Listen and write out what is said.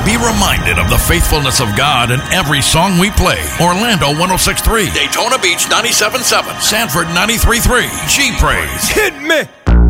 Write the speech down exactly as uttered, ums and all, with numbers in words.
Be reminded of the faithfulness of God in every song we play. Orlando one oh six point three, Daytona Beach ninety-seven point seven, Sanford ninety-three point three, G Praise. Hit me!